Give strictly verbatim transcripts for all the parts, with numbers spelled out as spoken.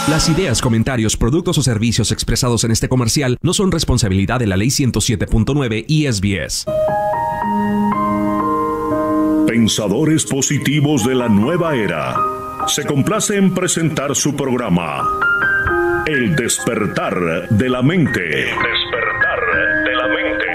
Las ideas, comentarios, productos o servicios expresados en este comercial no son responsabilidad de la Ley ciento siete punto nueve y S B S. Pensadores positivos de la nueva era. Se complace en presentar su programa El despertar de la mente. El despertar de la mente.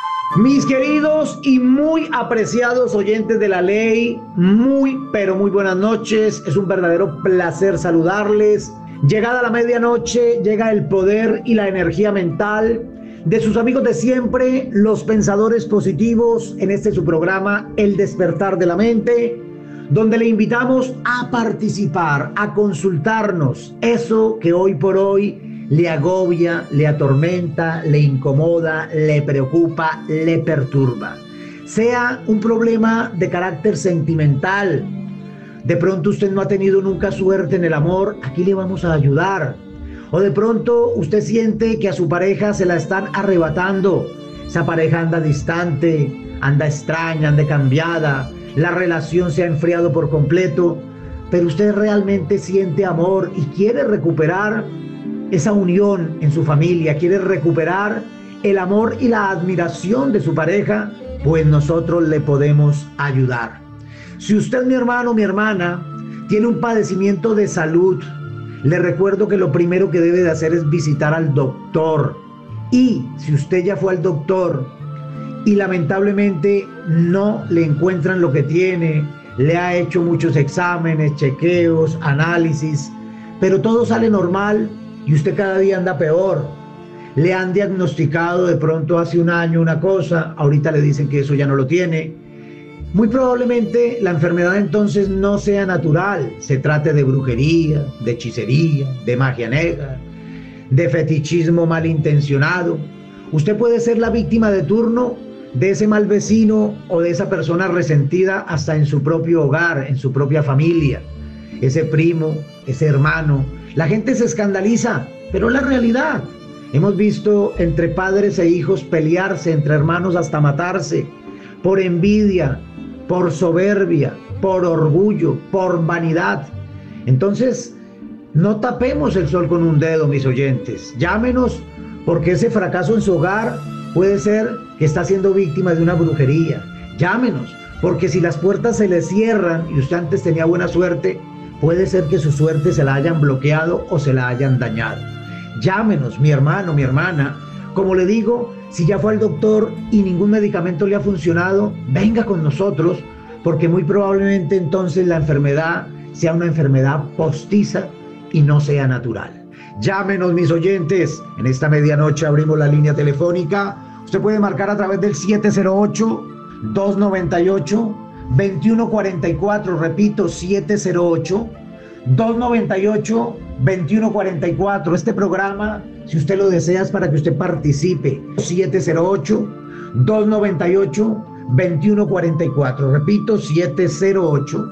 Mis queridos y muy apreciados oyentes de la ley, muy pero muy buenas noches. Es un verdadero placer saludarles. Llegada la medianoche, llega el poder y la energía mental de sus amigos de siempre, los pensadores positivos, en este su programa El despertar de la mente, donde le invitamos a participar, a consultarnos eso que hoy por hoy le agobia, le atormenta, le incomoda, le preocupa, le perturba. Sea un problema de carácter sentimental, de pronto usted no ha tenido nunca suerte en el amor, aquí le vamos a ayudar. O de pronto usted siente que a su pareja se la están arrebatando, esa pareja anda distante, anda extraña, anda cambiada, la relación se ha enfriado por completo, pero usted realmente siente amor y quiere recuperar esa unión en su familia, quiere recuperar el amor y la admiración de su pareja, pues nosotros le podemos ayudar. Si usted, mi hermano, mi hermana, tiene un padecimiento de salud, le recuerdo que lo primero que debe de hacer es visitar al doctor. Y si usted ya fue al doctor y lamentablemente no le encuentran lo que tiene, le ha hecho muchos exámenes, chequeos, análisis, pero todo sale normal y usted cada día anda peor. Le han diagnosticado de pronto hace un año una cosa, ahorita le dicen que eso ya no lo tiene. Muy probablemente la enfermedad entonces no sea natural, se trate de brujería, de hechicería, de magia negra, de fetichismo malintencionado. Usted puede ser la víctima de turno de ese mal vecino o de esa persona resentida hasta en su propio hogar, en su propia familia. Ese primo, ese hermano. La gente se escandaliza, pero es la realidad. Hemos visto entre padres e hijos pelearse, entre hermanos hasta matarse, por envidia, por soberbia, por orgullo, por vanidad. Entonces, no tapemos el sol con un dedo, mis oyentes. Llámenos, porque ese fracaso en su hogar puede ser que está siendo víctima de una brujería. Llámenos, porque si las puertas se le cierran y usted antes tenía buena suerte, puede ser que su suerte se la hayan bloqueado o se la hayan dañado. Llámenos, mi hermano, mi hermana. Como le digo, si ya fue al doctor y ningún medicamento le ha funcionado, venga con nosotros, porque muy probablemente entonces la enfermedad sea una enfermedad postiza y no sea natural. Llámenos, mis oyentes. En esta medianoche abrimos la línea telefónica. Usted puede marcar a través del siete cero ocho, dos nueve ocho, dos uno cuatro cuatro. Repito, siete cero ocho, dos nueve ocho, dos uno cuatro cuatro. Este programa, si usted lo desea, es para que usted participe. siete cero ocho, dos nueve ocho, dos uno cuatro cuatro. Repito, siete cero ocho,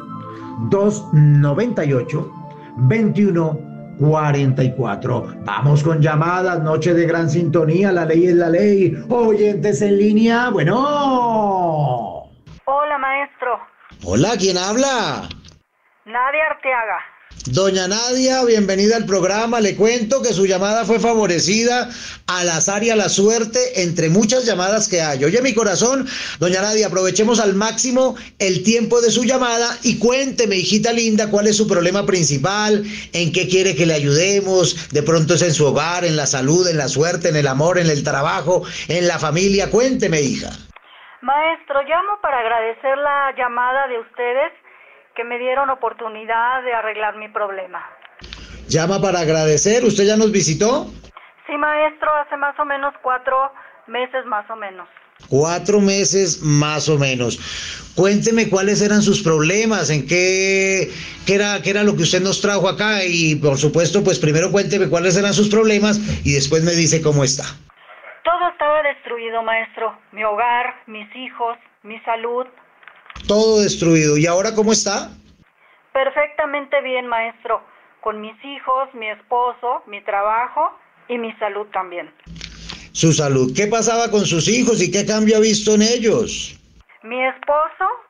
dos nueve ocho, dos uno cuatro cuatro. Vamos con llamadas, noche de gran sintonía, la ley es la ley. Oyentes en línea, bueno. Hola, maestro. Hola, ¿quién habla? Nadia Arteaga. Doña Nadia, bienvenida al programa. Le cuento que su llamada fue favorecida al azar y a la suerte entre muchas llamadas que hay. Oye, mi corazón, doña Nadia, aprovechemos al máximo el tiempo de su llamada y cuénteme, hijita linda, cuál es su problema principal, en qué quiere que le ayudemos, de pronto es en su hogar, en la salud, en la suerte, en el amor, en el trabajo, en la familia. Cuénteme, hija. Maestro, llamo para agradecer la llamada de ustedes que me dieron oportunidad de arreglar mi problema. Llama para agradecer. ¿Usted ya nos visitó? Sí, maestro, hace más o menos cuatro meses más o menos. Cuatro meses más o menos. Cuénteme cuáles eran sus problemas, en qué, qué era, qué era lo que usted nos trajo acá y por supuesto, pues primero cuénteme cuáles eran sus problemas y después me dice cómo está. Todo estaba destruido, maestro. Mi hogar, mis hijos, mi salud. Todo destruido. ¿Y ahora cómo está? Perfectamente bien, maestro. Con mis hijos, mi esposo, mi trabajo y mi salud también. Su salud. ¿Qué pasaba con sus hijos y qué cambio ha visto en ellos? Mi esposo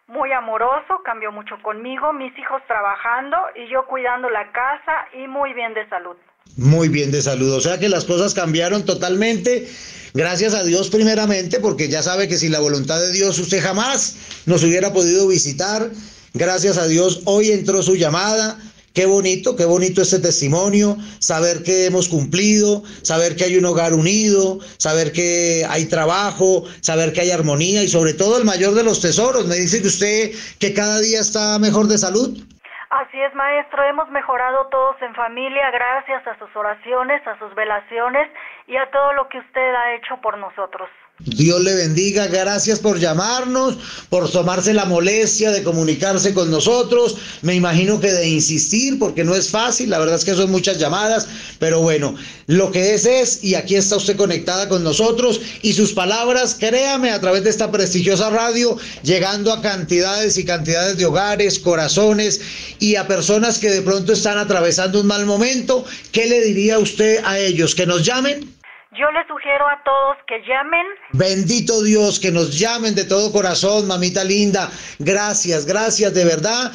muy amoroso, cambió mucho conmigo, mis hijos trabajando y yo cuidando la casa y muy bien de salud. Muy bien de salud, o sea que las cosas cambiaron totalmente, gracias a Dios primeramente, porque ya sabe que sin la voluntad de Dios usted jamás nos hubiera podido visitar. Gracias a Dios hoy entró su llamada. Qué bonito, qué bonito este testimonio, saber que hemos cumplido, saber que hay un hogar unido, saber que hay trabajo, saber que hay armonía y sobre todo el mayor de los tesoros. Me dice que usted que cada día está mejor de salud. Así es, maestro, hemos mejorado todos en familia gracias a sus oraciones, a sus velaciones y a todo lo que usted ha hecho por nosotros. Dios le bendiga, gracias por llamarnos, por tomarse la molestia de comunicarse con nosotros, me imagino que de insistir, porque no es fácil, la verdad es que son muchas llamadas, pero bueno, lo que es es, y aquí está usted conectada con nosotros, y sus palabras, créame, a través de esta prestigiosa radio, llegando a cantidades y cantidades de hogares, corazones, y a personas que de pronto están atravesando un mal momento. ¿Qué le diría usted a ellos? ¿Que nos llamen? Yo les sugiero a todos que llamen. Bendito Dios, que nos llamen de todo corazón, mamita linda. Gracias, gracias de verdad.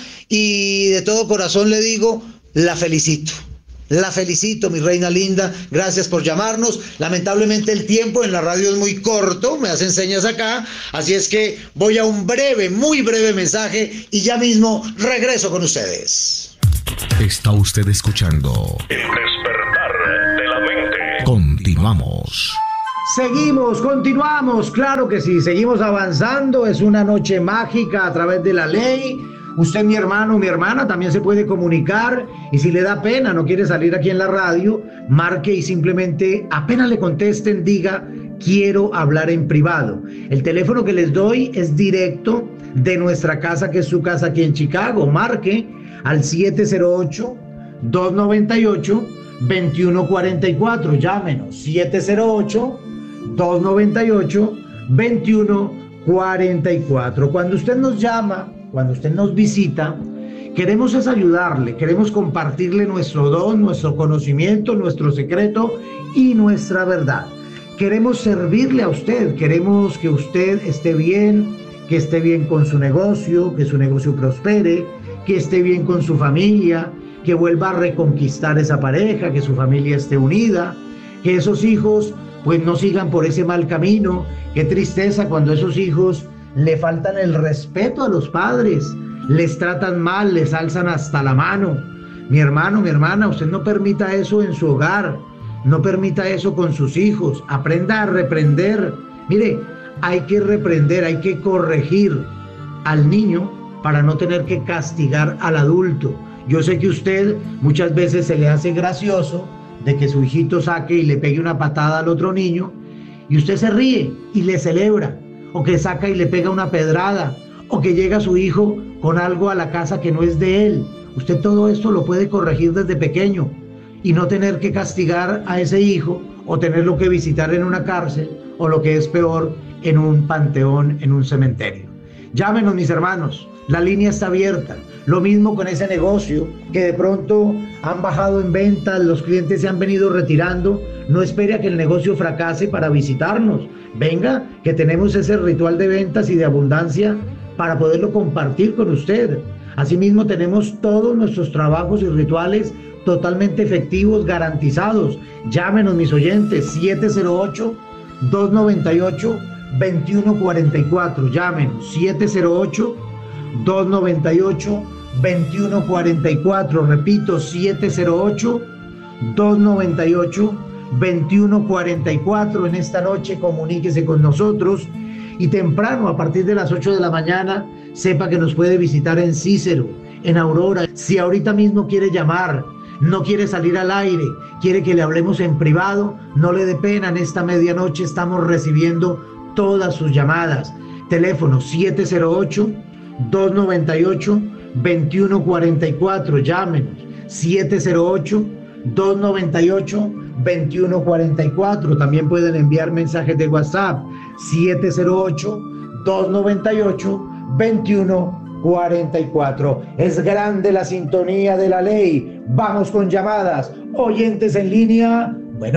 Y de todo corazón le digo, la felicito. La felicito, mi reina linda. Gracias por llamarnos. Lamentablemente el tiempo en la radio es muy corto, me hacen señas acá. Así es que voy a un breve, muy breve mensaje y ya mismo regreso con ustedes. Está usted escuchando El despertar de la mente. Continuamos. Seguimos, continuamos, claro que sí, seguimos avanzando, es una noche mágica a través de la ley. Usted, mi hermano, mi hermana, también se puede comunicar y si le da pena, no quiere salir aquí en la radio, marque y simplemente apenas le contesten, diga, quiero hablar en privado. El teléfono que les doy es directo de nuestra casa, que es su casa aquí en Chicago. Marque al siete cero ocho, dos nueve ocho, dos uno cuatro cuatro, llámenos, siete cero ocho, dos nueve ocho, dos uno cuatro cuatro. Cuando usted nos llama, cuando usted nos visita, queremos es ayudarle, queremos compartirle nuestro don, nuestro conocimiento, nuestro secreto y nuestra verdad. Queremos servirle a usted, queremos que usted esté bien, que esté bien con su negocio, que su negocio prospere, que esté bien con su familia, que vuelva a reconquistar esa pareja, que su familia esté unida, que esos hijos pues no sigan por ese mal camino. Qué tristeza cuando esos hijos le faltan el respeto a los padres, les tratan mal, les alzan hasta la mano. Mi hermano, mi hermana, usted no permita eso en su hogar, no permita eso con sus hijos, aprenda a reprender. Mire, hay que reprender, hay que corregir al niño para no tener que castigar al adulto. Yo sé que usted muchas veces se le hace gracioso de que su hijito saque y le pegue una patada al otro niño y usted se ríe y le celebra, o que saca y le pega una pedrada, o que llega su hijo con algo a la casa que no es de él. Usted todo esto lo puede corregir desde pequeño y no tener que castigar a ese hijo o tenerlo que visitar en una cárcel o lo que es peor, en un panteón, en un cementerio. Llámenos, mis hermanos, la línea está abierta. Lo mismo con ese negocio que de pronto han bajado en ventas, los clientes se han venido retirando. No espere a que el negocio fracase para visitarnos. Venga, que tenemos ese ritual de ventas y de abundancia para poderlo compartir con usted. Asimismo, tenemos todos nuestros trabajos y rituales totalmente efectivos, garantizados. Llámenos, mis oyentes, siete cero ocho, dos nueve ocho, dos uno cuatro cuatro. Llámenos, siete cero ocho, dos nueve ocho, dos uno cuatro cuatro. Repito, siete cero ocho, dos nueve ocho, dos uno cuatro cuatro. En esta noche comuníquese con nosotros y temprano, a partir de las ocho de la mañana, sepa que nos puede visitar en Cícero, en Aurora. Si ahorita mismo quiere llamar, no quiere salir al aire, quiere que le hablemos en privado, no le dé pena. En esta medianoche estamos recibiendo todas sus llamadas. Teléfono siete cero ocho, dos nueve ocho, dos uno cuatro cuatro. Llámenos, siete cero ocho, dos nueve ocho, dos uno cuatro cuatro. También pueden enviar mensajes de WhatsApp, siete cero ocho, dos nueve ocho, dos uno cuatro cuatro. Es grande la sintonía de la ley. Vamos con llamadas. Oyentes en línea.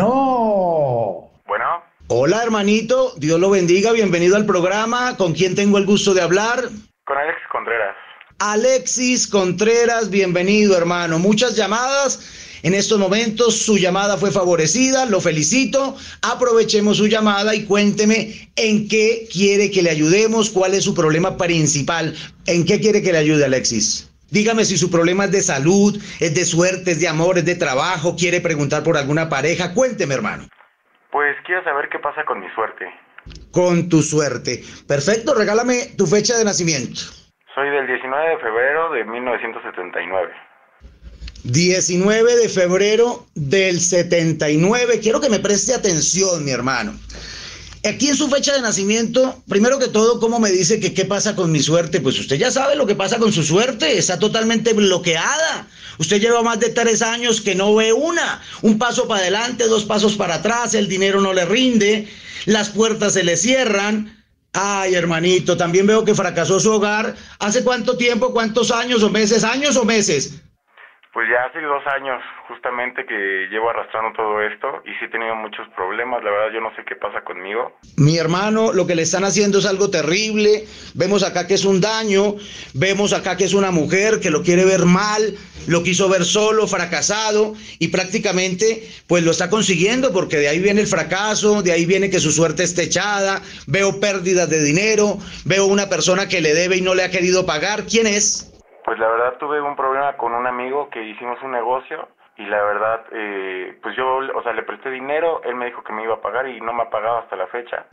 Bueno. Bueno. Hola, hermanito. Dios lo bendiga. Bienvenido al programa. ¿Con quién tengo el gusto de hablar? Con Alexis Contreras. Alexis Contreras, bienvenido, hermano. Muchas llamadas. En estos momentos su llamada fue favorecida, lo felicito. Aprovechemos su llamada y cuénteme en qué quiere que le ayudemos, cuál es su problema principal, en qué quiere que le ayude, Alexis. Dígame si su problema es de salud, es de suerte, es de amor, es de trabajo, quiere preguntar por alguna pareja. Cuénteme, hermano. Pues quiero saber qué pasa con mi suerte. Con tu suerte. Perfecto, regálame tu fecha de nacimiento. Soy del diecinueve de febrero de mil novecientos setenta y nueve. diecinueve de febrero del setenta y nueve. Quiero que me preste atención, mi hermano. Aquí en su fecha de nacimiento, primero que todo, ¿cómo me dice que qué pasa con mi suerte? Pues usted ya sabe lo que pasa con su suerte, está totalmente bloqueada. Usted lleva más de tres años que no ve una, un paso para adelante, dos pasos para atrás, el dinero no le rinde, las puertas se le cierran. Ay, hermanito, también veo que fracasó su hogar. ¿Hace cuánto tiempo, cuántos años o meses, años o meses? Pues ya hace dos años justamente que llevo arrastrando todo esto y sí he tenido muchos problemas, la verdad yo no sé qué pasa conmigo. Mi hermano, lo que le están haciendo es algo terrible, vemos acá que es un daño, vemos acá que es una mujer que lo quiere ver mal, lo quiso ver solo, fracasado y prácticamente pues lo está consiguiendo porque de ahí viene el fracaso, de ahí viene que su suerte esté echada, veo pérdidas de dinero, veo una persona que le debe y no le ha querido pagar. ¿Quién es? Pues la verdad tuve un problema con un amigo que hicimos un negocio y la verdad, eh, pues yo, o sea, le presté dinero, él me dijo que me iba a pagar y no me ha pagado hasta la fecha.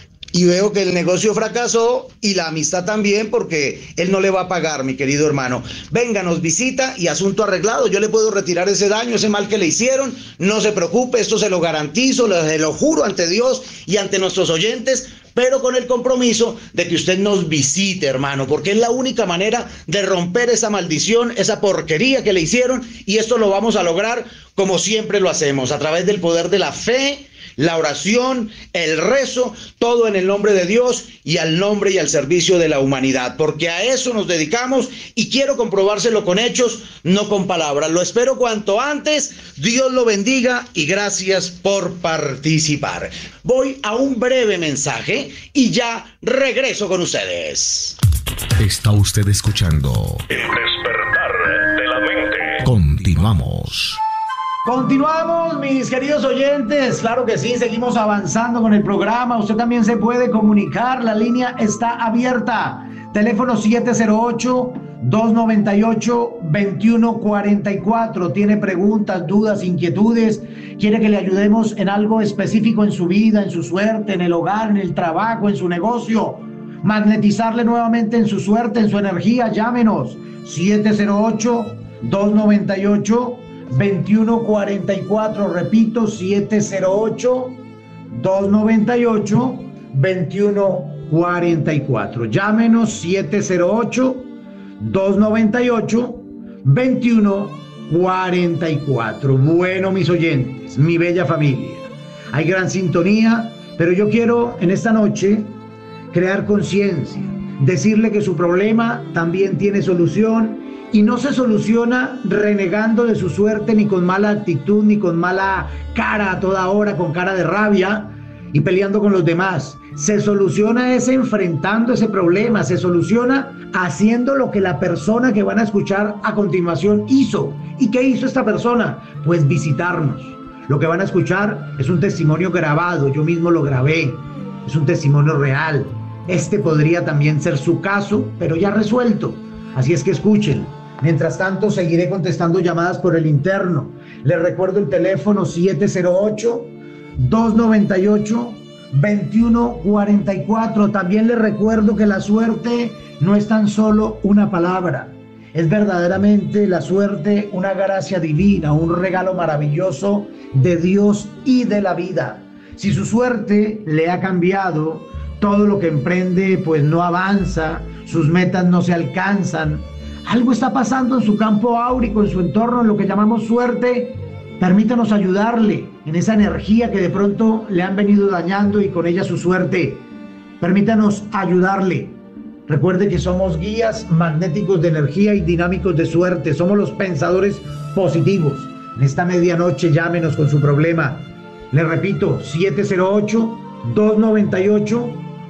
Y veo que el negocio fracasó y la amistad también porque él no le va a pagar, mi querido hermano. Venga, nos visita y asunto arreglado. Yo le puedo retirar ese daño, ese mal que le hicieron. No se preocupe, esto se lo garantizo, se lo juro ante Dios y ante nuestros oyentes, pero con el compromiso de que usted nos visite, hermano, porque es la única manera de romper esa maldición, esa porquería que le hicieron, y esto lo vamos a lograr como siempre lo hacemos, a través del poder de la fe, la oración, el rezo, todo en el nombre de Dios y al nombre y al servicio de la humanidad, porque a eso nos dedicamos y quiero comprobárselo con hechos, no con palabras. Lo espero cuanto antes. Dios lo bendiga y gracias por participar. Voy a un breve mensaje y ya regreso con ustedes. Está usted escuchando El despertar de la mente. Continuamos. Continuamos, mis queridos oyentes. Claro que sí, seguimos avanzando con el programa. Usted también se puede comunicar. La línea está abierta. Teléfono siete cero ocho, dos nueve ocho, dos uno cuatro cuatro. Tiene preguntas, dudas, inquietudes. Quiere que le ayudemos en algo específico en su vida, en su suerte, en el hogar, en el trabajo, en su negocio. Magnetizarle nuevamente en su suerte, en su energía. Llámenos. siete cero ocho, dos nueve ocho, dos uno cuatro cuatro. Repito, siete cero ocho, dos nueve ocho, dos uno cuatro cuatro. Llámenos siete cero ocho, dos nueve ocho, dos uno cuatro cuatro. Bueno, mis oyentes, mi bella familia, hay gran sintonía, pero yo quiero en esta noche crear conciencia, decirle que su problema también tiene solución. Y no se soluciona renegando de su suerte, ni con mala actitud, ni con mala cara a toda hora, con cara de rabia y peleando con los demás. Se soluciona es enfrentando ese problema, se soluciona haciendo lo que la persona que van a escuchar a continuación hizo. ¿Y qué hizo esta persona? Pues visitarnos. Lo que van a escuchar es un testimonio grabado, yo mismo lo grabé, es un testimonio real. Este podría también ser su caso, pero ya resuelto. Así es que escuchen. Mientras tanto, seguiré contestando llamadas por el interno. Les recuerdo el teléfono siete cero ocho, dos nueve ocho, dos uno cuatro cuatro. También les recuerdo que la suerte no es tan solo una palabra. Es verdaderamente la suerte una gracia divina, un regalo maravilloso de Dios y de la vida. Si su suerte le ha cambiado, todo lo que emprende pues no avanza, sus metas no se alcanzan, algo está pasando en su campo áurico, en su entorno, en lo que llamamos suerte. Permítanos ayudarle en esa energía que de pronto le han venido dañando y con ella su suerte. Permítanos ayudarle. Recuerde que somos guías magnéticos de energía y dinámicos de suerte. Somos los pensadores positivos. En esta medianoche llámenos con su problema. Le repito, siete cero ocho, dos nueve ocho,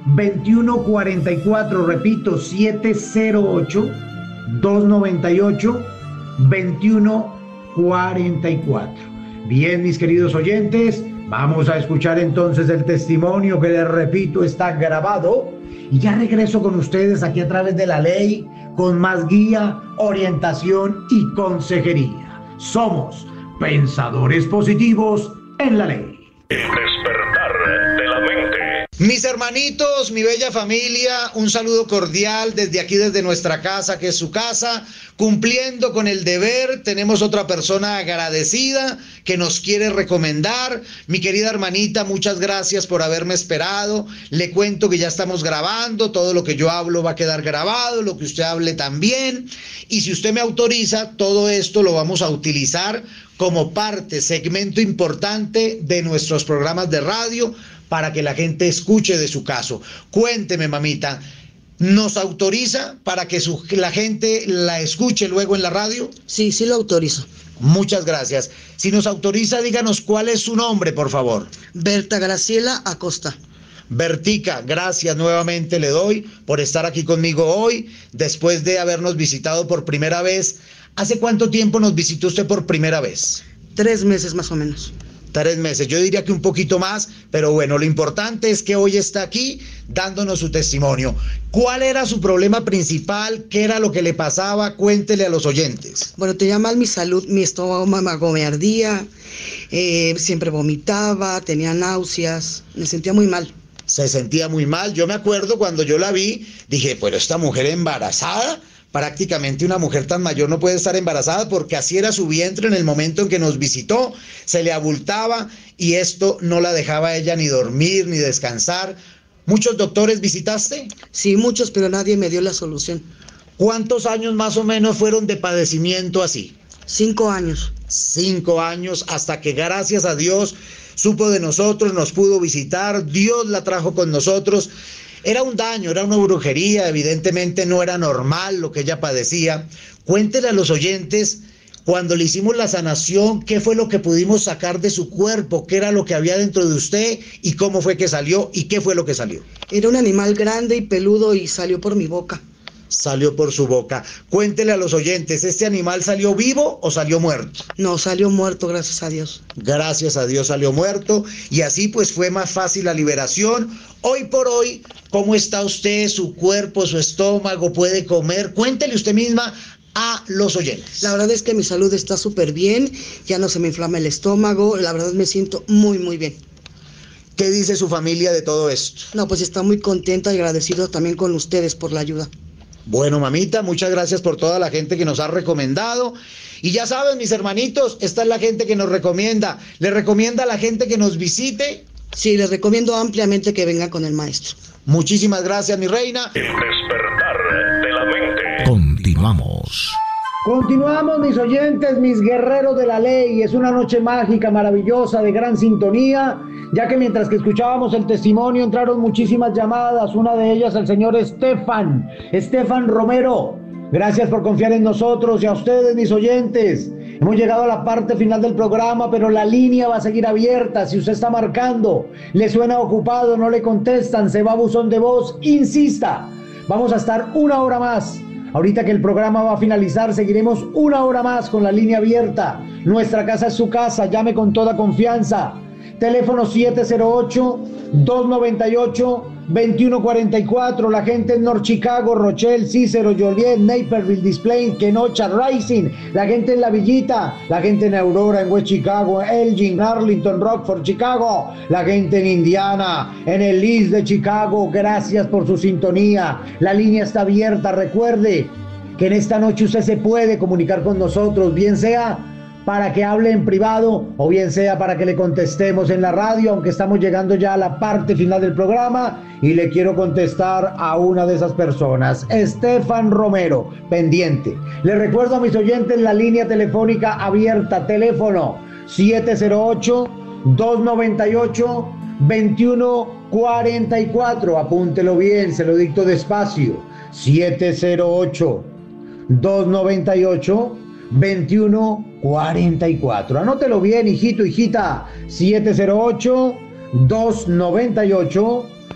veintiuno cuarenta y cuatro. Repito, siete cero ocho, dos noventa y ocho, veintiuno cuarenta y cuatro. Bien, mis queridos oyentes, vamos a escuchar entonces el testimonio que, les repito, está grabado. Y ya regreso con ustedes aquí a través de La Ley, con más guía, orientación y consejería. Somos Pensadores Positivos en La Ley. El despertar de la mente. Mis hermanitos, mi bella familia, un saludo cordial desde aquí, desde nuestra casa, que es su casa, cumpliendo con el deber. Tenemos otra persona agradecida que nos quiere recomendar. Mi querida hermanita, muchas gracias por haberme esperado. Le cuento que ya estamos grabando, todo lo que yo hablo va a quedar grabado, lo que usted hable también. Y si usted me autoriza, todo esto lo vamos a utilizar como parte, segmento importante de nuestros programas de radio, para que la gente escuche de su caso. Cuénteme, mamita, ¿nos autoriza para que su, la gente la escuche luego en la radio? Sí, sí lo autorizo. Muchas gracias. Si nos autoriza, díganos cuál es su nombre, por favor. Berta Graciela Acosta. Bertica, gracias nuevamente le doy por estar aquí conmigo hoy, después de habernos visitado por primera vez. ¿Hace cuánto tiempo nos visitó usted por primera vez? Tres meses más o menos. Tres meses, yo diría que un poquito más, pero bueno, lo importante es que hoy está aquí dándonos su testimonio. ¿Cuál era su problema principal? ¿Qué era lo que le pasaba? Cuéntele a los oyentes. Bueno, tenía mal mi salud, mi estómago me ardía, eh, siempre vomitaba, tenía náuseas, me sentía muy mal. Se sentía muy mal. Yo me acuerdo cuando yo la vi, dije, pero esta mujer embarazada, prácticamente una mujer tan mayor no puede estar embarazada, porque así era su vientre en el momento en que nos visitó, se le abultaba y esto no la dejaba a ella ni dormir ni descansar. ¿Muchos doctores visitaste? Sí, muchos, pero nadie me dio la solución. ¿Cuántos años más o menos fueron de padecimiento así? Cinco años. Cinco años, hasta que gracias a Dios supo de nosotros, nos pudo visitar, Dios la trajo con nosotros. Era un daño, era una brujería, evidentemente no era normal lo que ella padecía. Cuéntele a los oyentes, cuando le hicimos la sanación, ¿qué fue lo que pudimos sacar de su cuerpo? ¿Qué era lo que había dentro de usted? ¿Y cómo fue que salió? ¿Y qué fue lo que salió? Era un animal grande y peludo y salió por mi boca. Salió por su boca. Cuéntele a los oyentes, ¿este animal salió vivo o salió muerto? No, salió muerto, gracias a Dios. Gracias a Dios salió muerto, y así pues fue más fácil la liberación. Hoy por hoy, ¿cómo está usted? ¿Su cuerpo, su estómago? ¿Puede comer? Cuéntele usted misma a los oyentes. La verdad es que mi salud está súper bien, ya no se me inflama el estómago, la verdad me siento muy, muy bien. ¿Qué dice su familia de todo esto? No, pues está muy contenta y agradecido también con ustedes por la ayuda. Bueno, mamita, muchas gracias por toda la gente que nos ha recomendado. Y ya saben, mis hermanitos, esta es la gente que nos recomienda. ¿Le recomienda a la gente que nos visite? Sí, les recomiendo ampliamente que vengan con el maestro. Muchísimas gracias, mi reina. El despertar de la mente. Continuamos. Continuamos, mis oyentes, mis guerreros de la ley. Es una noche mágica, maravillosa, de gran sintonía, ya que mientras que escuchábamos el testimonio entraron muchísimas llamadas, una de ellas el señor Estefan, Estefan Romero. Gracias por confiar en nosotros, y a ustedes, mis oyentes. Hemos llegado a la parte final del programa, pero la línea va a seguir abierta. Si usted está marcando, le suena ocupado, no le contestan, se va a buzón de voz, insista. Vamos a estar una hora más. Ahorita que el programa va a finalizar, seguiremos una hora más con la línea abierta. Nuestra casa es su casa, llame con toda confianza. Teléfono siete cero ocho, dos noventa y ocho, veintiuno cuarenta y cuatro. La gente en North Chicago, Rochelle, Cicero, Joliet, Naperville, Display, Kenosha, Rising. La gente en La Villita, la gente en Aurora, en West Chicago, Elgin, Arlington, Rockford, Chicago. La gente en Indiana, en el East de Chicago. Gracias por su sintonía. La línea está abierta. Recuerde que en esta noche usted se puede comunicar con nosotros, bien sea para que hable en privado o bien sea para que le contestemos en la radio, aunque estamos llegando ya a la parte final del programa y le quiero contestar a una de esas personas, Estefan Romero, pendiente. Le recuerdo a mis oyentes la línea telefónica abierta, teléfono siete cero ocho, dos noventa y ocho, veintiuno cuarenta y cuatro, apúntelo bien, se lo dicto despacio, siete cero ocho, dos noventa y ocho, veintiuno cuarenta y cuatro. Anótelo bien, hijito, hijita. siete cero ocho, dos noventa y ocho,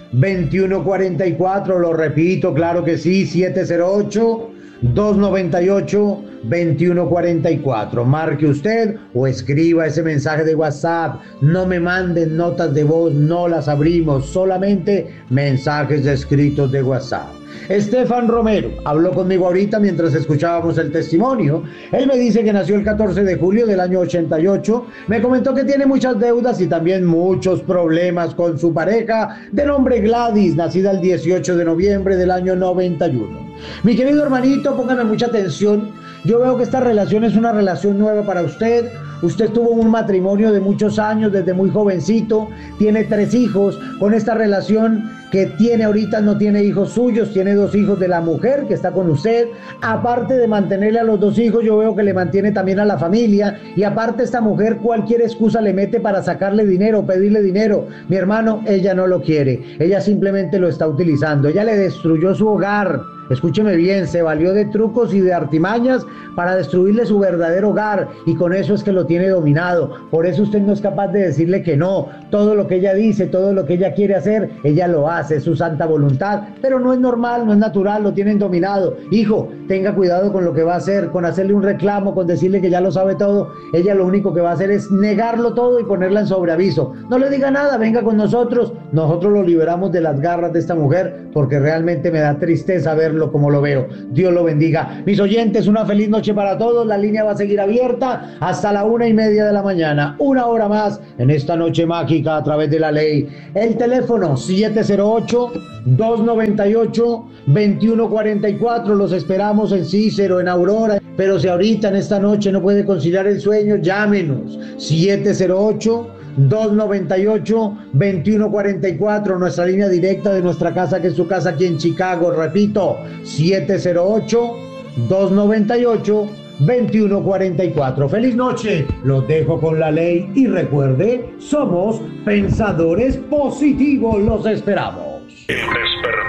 veintiuno cuarenta y cuatro, lo repito, claro que sí, siete cero ocho, dos noventa y ocho, veintiuno cuarenta y cuatro. Marque usted o escriba ese mensaje de WhatsApp. No me manden notas de voz, no las abrimos, solamente mensajes escritos de WhatsApp. Estefan Romero habló conmigo ahorita mientras escuchábamos el testimonio. Él me dice que nació el catorce de julio del año ochenta y ocho. Me comentó que tiene muchas deudas y también muchos problemas con su pareja de nombre Gladys, nacida el dieciocho de noviembre del año noventa y uno. Mi querido hermanito, póngame mucha atención. Yo veo que esta relación es una relación nueva para usted. Usted tuvo un matrimonio de muchos años, desde muy jovencito, tiene tres hijos. Con esta relación que tiene ahorita no tiene hijos suyos, tiene dos hijos de la mujer que está con usted. Aparte de mantenerle a los dos hijos, yo veo que le mantiene también a la familia. Y aparte esta mujer cualquier excusa le mete para sacarle dinero, pedirle dinero. Mi hermano, ella no lo quiere, ella simplemente lo está utilizando. Ella le destruyó su hogar. Escúcheme bien, se valió de trucos y de artimañas para destruirle su verdadero hogar, y con eso es que lo tiene dominado. Por eso usted no es capaz de decirle que no. Todo lo que ella dice, todo lo que ella quiere hacer, ella lo hace, es su santa voluntad, pero no es normal, no es natural, lo tienen dominado. Hijo, tenga cuidado con lo que va a hacer, con hacerle un reclamo, con decirle que ya lo sabe todo. Ella lo único que va a hacer es negarlo todo y ponerla en sobreaviso. No le diga nada, venga con nosotros, nosotros lo liberamos de las garras de esta mujer, porque realmente me da tristeza verlo como lo veo. Dios lo bendiga. Mis oyentes, una feliz noche para todos. La línea va a seguir abierta hasta la una y media de la mañana. Una hora más en esta noche mágica a través de la ley. El teléfono siete cero ocho, dos noventa y ocho, veintiuno cuarenta y cuatro. Los esperamos en Cícero, en Aurora. Pero si ahorita en esta noche no puede conciliar el sueño, llámenos. siete cero ocho, dos noventa y ocho, veintiuno cuarenta y cuatro, nuestra línea directa de nuestra casa, que es su casa aquí en Chicago. Repito, siete cero ocho, dos noventa y ocho, veintiuno cuarenta y cuatro. Feliz noche, los dejo con la ley y recuerde, somos pensadores positivos, los esperamos. El despertar.